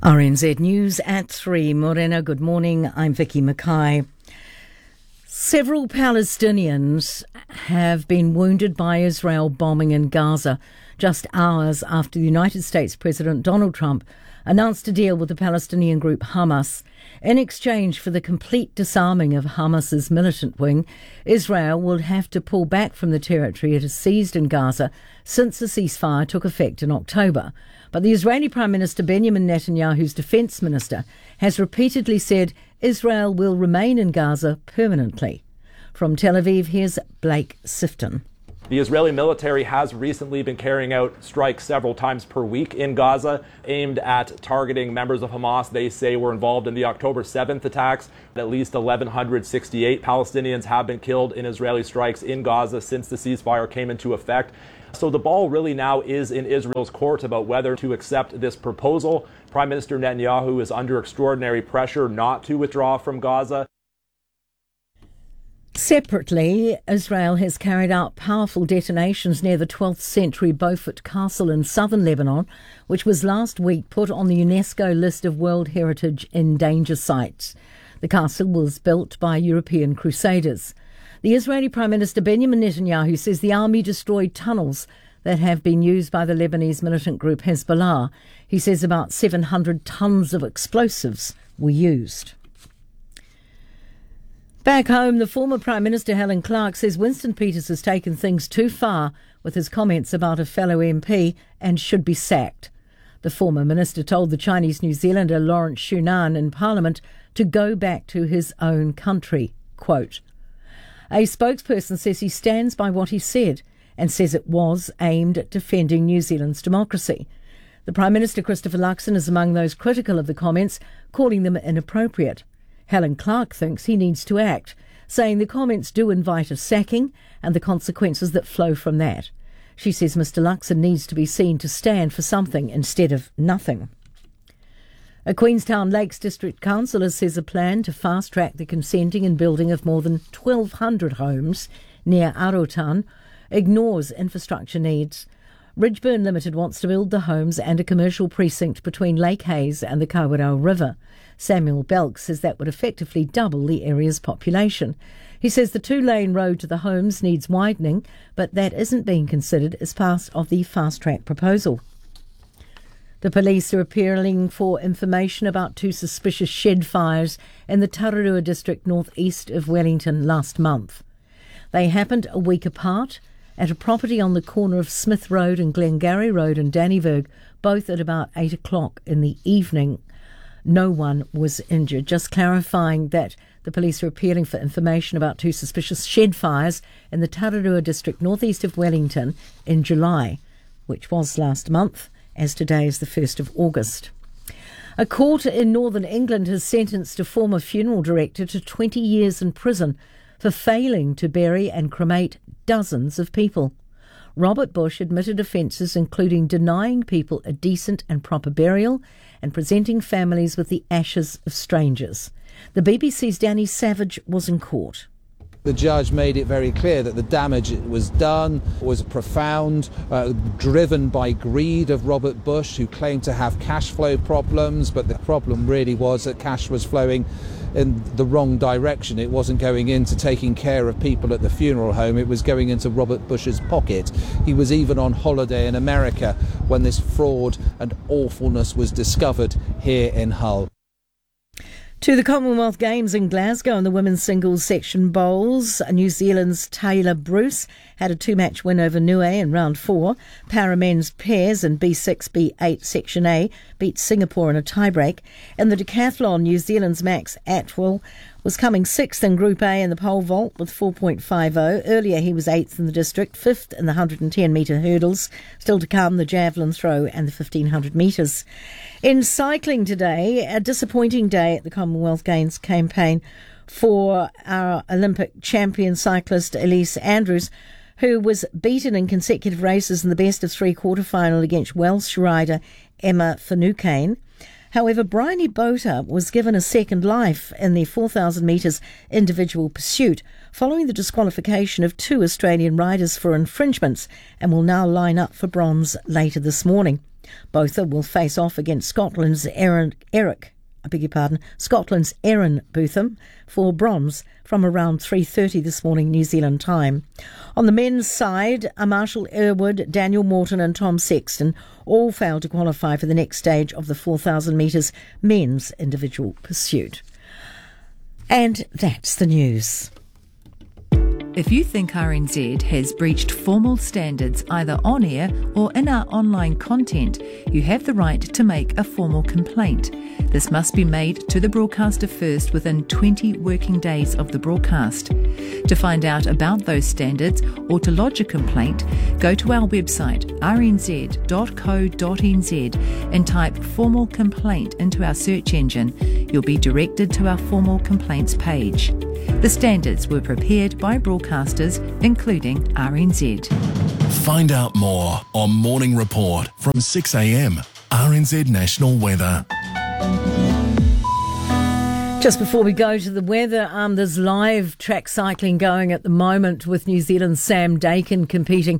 RNZ News at 3. Morena, good morning. I'm Vicky Mackay. Several Palestinians have been wounded by Israel bombing in Gaza just hours after the United States President Donald Trump announced a deal with the Palestinian group Hamas. In exchange for the complete disarming of Hamas's militant wing, Israel will have to pull back from the territory it has seized in Gaza since the ceasefire took effect in October. But the Israeli Prime Minister Benjamin Netanyahu's defence minister has repeatedly said Israel will remain in Gaza permanently. From Tel Aviv, here's Blake Sifton. The Israeli military has recently been carrying out strikes several times per week in Gaza, aimed at targeting members of Hamas they say were involved in the October 7th attacks. At least 1,168 Palestinians have been killed in Israeli strikes in Gaza since the ceasefire came into effect. So the ball really now is in Israel's court about whether to accept this proposal. Prime Minister Netanyahu is under extraordinary pressure not to withdraw from Gaza. Separately, Israel has carried out powerful detonations near the 12th century Beaufort Castle in southern Lebanon, which was last week put on the UNESCO list of World Heritage in Danger Sites. The castle was built by European crusaders. The Israeli Prime Minister Benjamin Netanyahu says the army destroyed tunnels that have been used by the Lebanese militant group Hezbollah. He says about 700 tons of explosives were used. Back home, the former Prime Minister Helen Clark says Winston Peters has taken things too far with his comments about a fellow MP and should be sacked. The former minister told the Chinese New Zealander Lawrence Shunan in Parliament to go back to his own country. Quote, a spokesperson says he stands by what he said and says it was aimed at defending New Zealand's democracy. The Prime Minister, Christopher Luxon, is among those critical of the comments, calling them inappropriate. Helen Clark thinks he needs to act, saying the comments do invite a sacking and the consequences that flow from that. She says Mr Luxon needs to be seen to stand for something instead of nothing. A Queenstown Lakes District Councillor says a plan to fast-track the consenting and building of more than 1,200 homes near Arotan ignores infrastructure needs. Ridgeburn Limited wants to build the homes and a commercial precinct between Lake Hayes and the Kawerau River. Samuel Belk says that would effectively double the area's population. He says the two-lane road to the homes needs widening, but that isn't being considered as part of the fast-track proposal. The police are appealing for information about two suspicious shed fires in the Tararua district northeast of Wellington last month. They happened a week apart at a property on the corner of Smith Road and Glengarry Road in Dannyburg, both at about 8 o'clock in the evening. No one was injured. Just clarifying that the police are appealing for information about two suspicious shed fires in the Tararua district northeast of Wellington in July, which was last month, as today is the 1st of August. A court in northern England has sentenced a former funeral director to 20 years in prison for failing to bury and cremate dozens of people. Robert Bush admitted offences including denying people a decent and proper burial and presenting families with the ashes of strangers. The BBC's Danny Savage was in court. The judge made it very clear that the damage that was done was profound, driven by greed of Robert Bush, who claimed to have cash flow problems, but the problem really was that cash was flowing in the wrong direction. It wasn't going into taking care of people at the funeral home, it was going into Robert Bush's pocket. He was even on holiday in America when this fraud and awfulness was discovered here in Hull. To the Commonwealth Games in Glasgow in the women's singles section bowls, New Zealand's Taylor Bruce had a two-match win over Niue in round 4. Paramen's pairs in B6, B8 section A beat Singapore in a tiebreak. In the decathlon, New Zealand's Max Atwell was coming 6th in Group A in the pole vault with 4.50. Earlier he was 8th in the district, 5th in the 110-metre hurdles. Still to come, the javelin throw and the 1,500 metres. In cycling today, a disappointing day at the Commonwealth Games campaign for our Olympic champion cyclist Elise Andrews, who was beaten in consecutive races in the best-of-3 quarter-final against Welsh rider Emma Finucane. However, Bryony Botha was given a second life in the 4,000 metres individual pursuit following the disqualification of 2 Australian riders for infringements and will now line up for bronze later this morning. Both will face off against Scotland's Aaron Bootham for bronze from around 3:30 this morning New Zealand time. On the men's side, Marshall Irwood, Daniel Morton and Tom Sexton all failed to qualify for the next stage of the 4,000 metres men's individual pursuit. And that's the news. If you think RNZ has breached formal standards either on air or in our online content, you have the right to make a formal complaint. This must be made to the broadcaster first within 20 working days of the broadcast. To find out about those standards or to lodge a complaint, go to our website rnz.co.nz and type formal complaint into our search engine. You'll be directed to our formal complaints page. The standards were prepared by broadcasters, including RNZ. Find out more on Morning Report from 6 a.m. RNZ National Weather. Just before we go to the weather, there's live track cycling going at the moment with New Zealand's Sam Dakin competing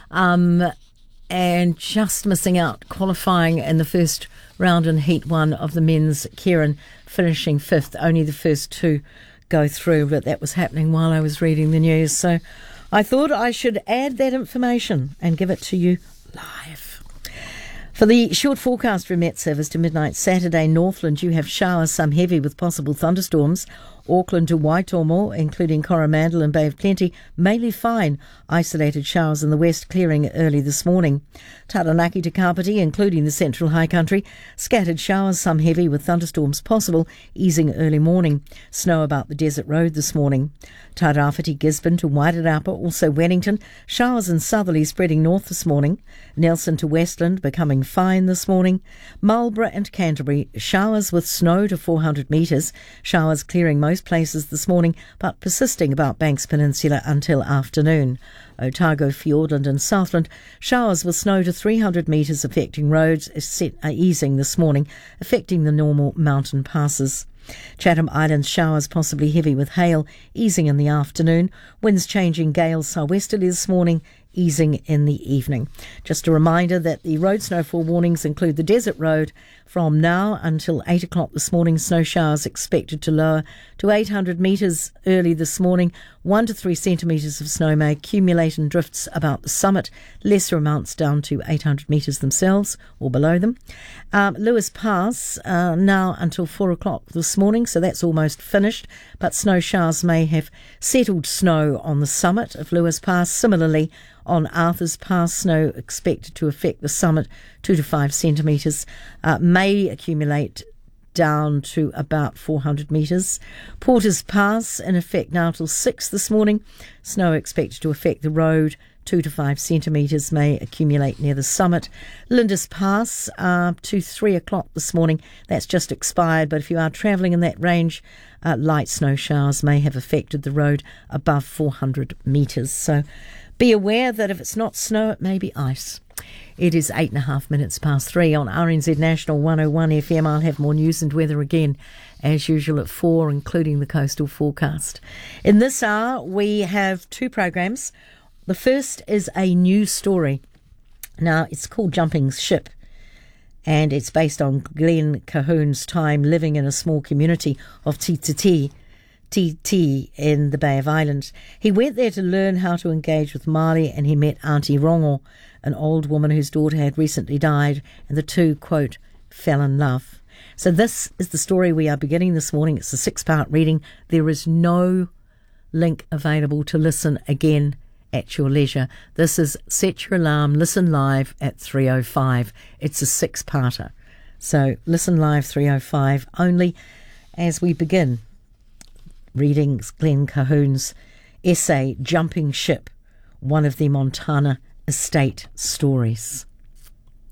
and just missing out qualifying in the first round in Heat 1 of the men's. Kieran finishing 5th, only the first two go through, but that was happening while I was reading the news. So I thought I should add that information and give it to you live. For the short forecast from Met Service to midnight Saturday, Northland, you have showers, some heavy with possible thunderstorms. Auckland to Waitomo, including Coromandel and Bay of Plenty, mainly fine. Isolated showers in the west, clearing early this morning. Taranaki to Kapiti, including the central high country. Scattered showers, some heavy with thunderstorms possible, easing early morning. Snow about the desert road this morning. Tairāwhiti, Gisborne to Wairarapa, also Wellington. Showers and southerly spreading north this morning. Nelson to Westland, becoming fine this morning. Marlborough and Canterbury, showers with snow to 400 metres. Showers clearing most places this morning, but persisting about Banks Peninsula until afternoon. Otago, Fiordland and Southland, showers with snow to 300 metres affecting roads, easing this morning, affecting the normal mountain passes. Chatham Islands, showers possibly heavy with hail, easing in the afternoon. Winds changing gales southwesterly this morning, easing in the evening. Just a reminder that the road snowfall warnings include the Desert Road from now until 8 o'clock this morning. Snow showers expected to lower to 800 metres early this morning. 1 to 3 centimetres of snow may accumulate and drifts about the summit. Lesser amounts down to 800 metres themselves or below them. Lewis Pass now until 4 o'clock this morning, so that's almost finished. But snow showers may have settled snow on the summit of Lewis Pass. Similarly, on Arthur's Pass, snow expected to affect the summit 2 to 5 centimetres, may accumulate down to about 400 metres. Porter's Pass in effect now till 6 this morning. Snow expected to affect the road 2 to 5 centimetres, may accumulate near the summit. Lindis Pass to 3 o'clock this morning. That's just expired, but if you are travelling in that range, light snow showers may have affected the road above 400 metres. So be aware that if it's not snow, it may be ice. It is 8.5 minutes past 3 on RNZ National 101 FM. I'll have more news and weather again, as usual, at 4, including the coastal forecast. In this hour, we have 2 programs. The first is a news story. Now, it's called Jumping Ship, and it's based on Glenn Cahoon's time living in a small community of Titi in the Bay of Islands. He went there to learn how to engage with Māori, and he met Auntie Rongo, an old woman whose daughter had recently died, and the two, quote, fell in love. So this is the story we are beginning this morning. It's a 6-part reading. There is no link available to listen again at your leisure. This is set your alarm, listen live at 3:05. It's a 6-parter. So listen live 3:05 only as we begin reading Glenn Cahoon's essay, Jumping Ship, one of the Montana estate stories.